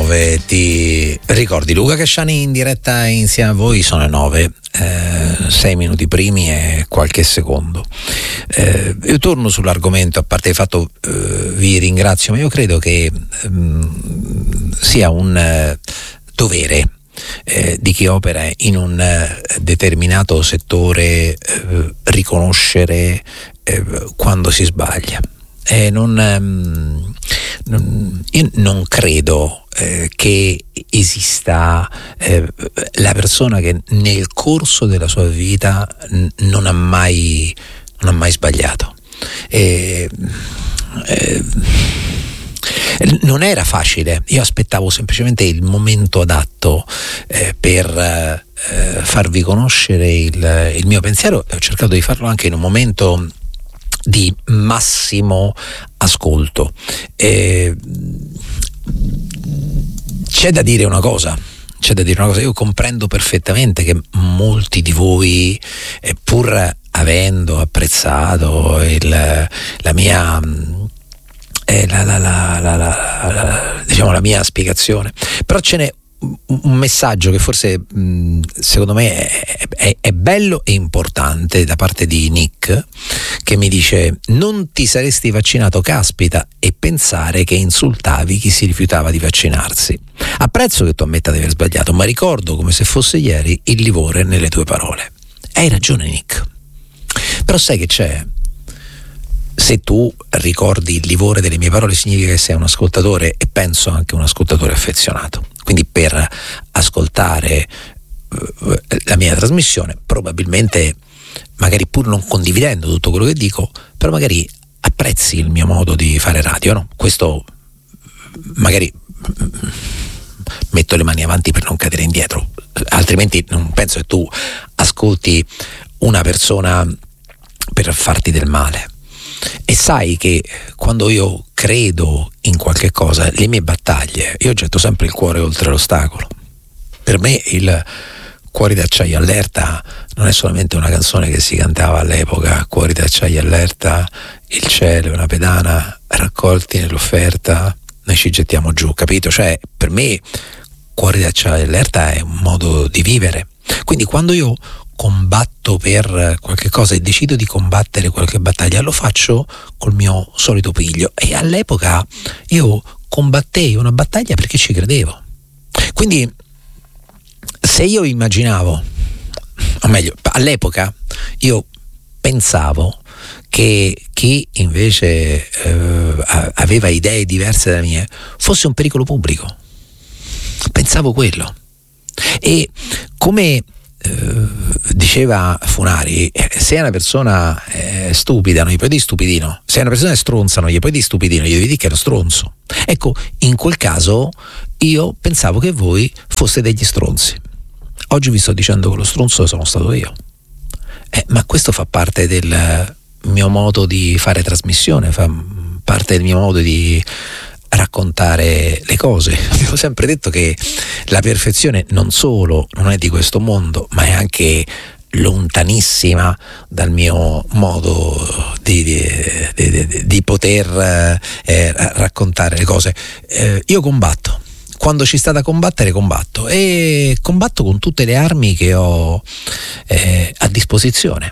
9. Ti ricordi Luca Casciani in diretta insieme a voi? Sono le 9, 6 minuti primi e qualche secondo. Io torno sull'argomento, a parte il fatto vi ringrazio, ma io credo che sia un dovere di chi opera in un determinato settore riconoscere quando si sbaglia. Io non credo che esista la persona che nel corso della sua vita non ha mai sbagliato. Non era facile, io aspettavo semplicemente il momento adatto per farvi conoscere il mio pensiero, e ho cercato di farlo anche in un momento di massimo ascolto. C'è da dire una cosa, io comprendo perfettamente che molti di voi, pur avendo apprezzato la mia la mia spiegazione, però ce n'è un messaggio che forse secondo me è bello e importante da parte di Nick, che mi dice: non ti saresti vaccinato, caspita, e pensare che insultavi chi si rifiutava di vaccinarsi. Apprezzo che tu ammetta di aver sbagliato, ma ricordo come se fosse ieri il livore nelle tue parole. Hai ragione, Nick, però sai che c'è? Se tu ricordi il livore delle mie parole, significa che sei un ascoltatore, e penso anche un ascoltatore affezionato. Quindi per ascoltare la mia trasmissione, probabilmente, magari pur non condividendo tutto quello che dico, però magari apprezzi il mio modo di fare radio, no? Questo magari metto le mani avanti per non cadere indietro, altrimenti non penso che tu ascolti una persona per farti del male. E sai che quando io credo in qualche cosa, le mie battaglie, io getto sempre il cuore oltre l'ostacolo. Per me il Cuori d'acciaio allerta non è solamente una canzone che si cantava all'epoca, Cuori d'acciaio allerta, il cielo è una pedana, raccolti nell'offerta, noi ci gettiamo giù, capito? Cioè, per me Cuori d'acciaio allerta è un modo di vivere. Quindi quando io combatto per qualche cosa e decido di combattere qualche battaglia, lo faccio col mio solito piglio, e all'epoca io combattei una battaglia perché ci credevo. Quindi se io immaginavo, o meglio, all'epoca io pensavo che chi invece aveva idee diverse dalle mie fosse un pericolo pubblico, pensavo quello. E come diceva Funari, se è una persona stupida non gli puoi dire stupidino, se è una persona stronza non gli puoi dire stupidino, gli devi dire che è uno stronzo. Ecco, in quel caso io pensavo che voi foste degli stronzi. Oggi vi sto dicendo che lo stronzo sono stato io, ma questo fa parte del mio modo di fare trasmissione, fa parte del mio modo di raccontare le cose. Avevo sempre detto che la perfezione non solo non è di questo mondo, ma è anche lontanissima dal mio modo di poter raccontare le cose. Io combatto. Quando ci sta da combattere, combatto, e combatto con tutte le armi che ho a disposizione.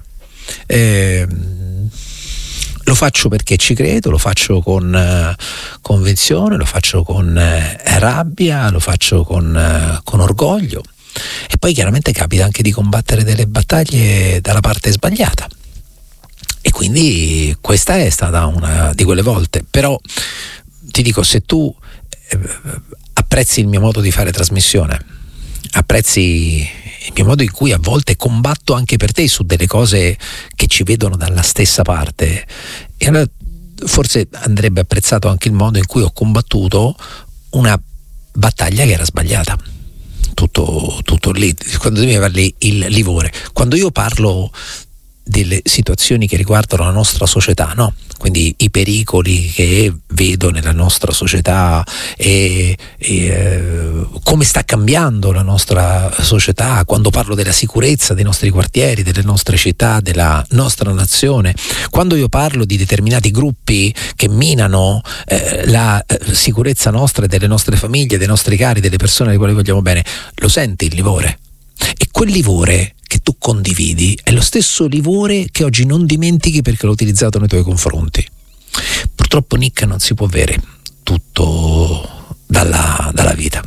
Lo faccio perché ci credo, lo faccio con convinzione, lo faccio con rabbia, lo faccio con orgoglio, e poi chiaramente capita anche di combattere delle battaglie dalla parte sbagliata, e quindi questa è stata una di quelle volte. Però ti dico, se tu apprezzi il mio modo di fare trasmissione, apprezzi il mio modo in cui a volte combatto anche per te su delle cose che ci vedono dalla stessa parte, e allora forse andrebbe apprezzato anche il modo in cui ho combattuto una battaglia che era sbagliata. Tutto lì. Quando tu mi parli il livore, quando io parlo delle situazioni che riguardano la nostra società, no? Quindi i pericoli che vedo nella nostra società, e come sta cambiando la nostra società, quando parlo della sicurezza dei nostri quartieri, delle nostre città, della nostra nazione, quando io parlo di determinati gruppi che minano la sicurezza nostra e delle nostre famiglie, dei nostri cari, delle persone alle quali vogliamo bene, lo senti il livore? E quel livore che tu condividi è lo stesso livore che oggi non dimentichi perché l'ho utilizzato nei tuoi confronti. Purtroppo, Nick, non si può avere tutto dalla vita.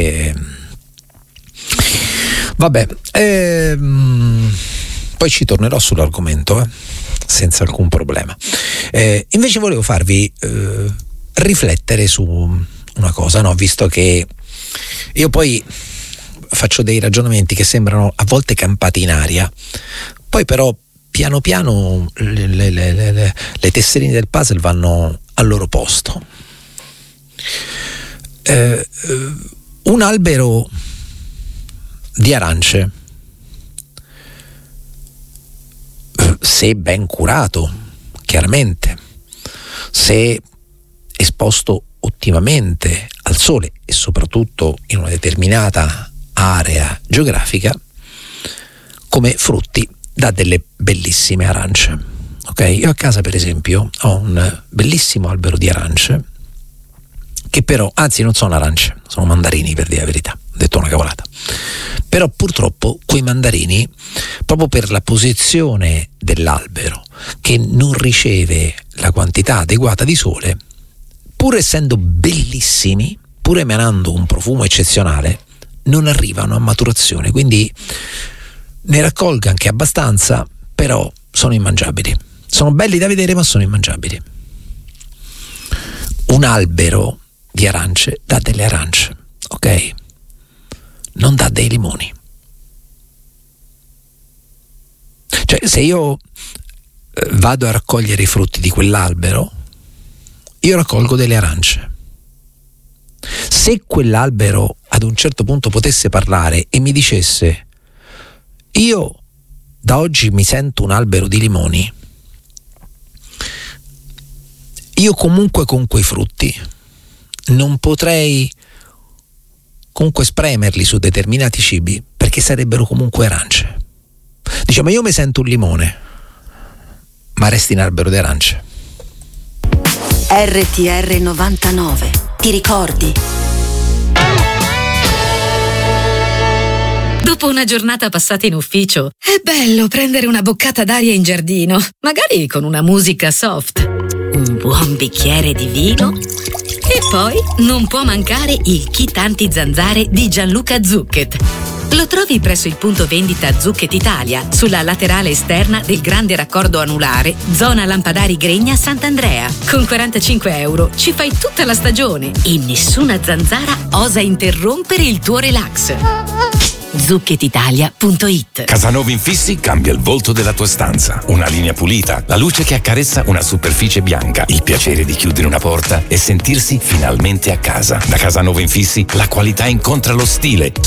Vabbè, poi ci tornerò sull'argomento, senza alcun problema. Invece volevo farvi riflettere su una cosa, no? Visto che io poi faccio dei ragionamenti che sembrano a volte campati in aria, poi però piano piano le tesserine del puzzle vanno al loro posto. Un albero di arance, se ben curato, chiaramente, se esposto ottimamente al sole e soprattutto in una determinata area geografica, come frutti dà delle bellissime arance. Ok? Io a casa, per esempio, ho un bellissimo albero di arance che però, anzi non sono arance, sono mandarini, per dire la verità, ho detto una cavolata, però purtroppo quei mandarini, proprio per la posizione dell'albero che non riceve la quantità adeguata di sole, pur essendo bellissimi, pur emanando un profumo eccezionale, non arrivano a maturazione, quindi ne raccolgo anche abbastanza, però sono immangiabili. Sono belli da vedere, ma sono immangiabili. Un albero di arance dà delle arance, ok? Non dà dei limoni. Cioè, se io vado a raccogliere i frutti di quell'albero, io raccolgo delle arance. Se quell'albero ad un certo punto potesse parlare e mi dicesse: io da oggi mi sento un albero di limoni, io comunque con quei frutti non potrei comunque spremerli su determinati cibi perché sarebbero comunque arance. Diciamo, io mi sento un limone, ma resti in albero di arance. RTR 99, ti ricordi? Dopo una giornata passata in ufficio, è bello prendere una boccata d'aria in giardino, magari con una musica soft, un buon bicchiere di vino e poi non può mancare il kit anti-zanzare di Gianluca Zucchet. Lo trovi presso il punto vendita Zucchet Italia, sulla laterale esterna del grande raccordo anulare, zona Lampadari Gregna Sant'Andrea. Con 45 € ci fai tutta la stagione e nessuna zanzara osa interrompere il tuo relax. ZucchetItalia.it. Casanova Infissi cambia il volto della tua stanza. Una linea pulita, la luce che accarezza una superficie bianca, il piacere di chiudere una porta e sentirsi finalmente a casa. Da Casanova Infissi la qualità incontra lo stile.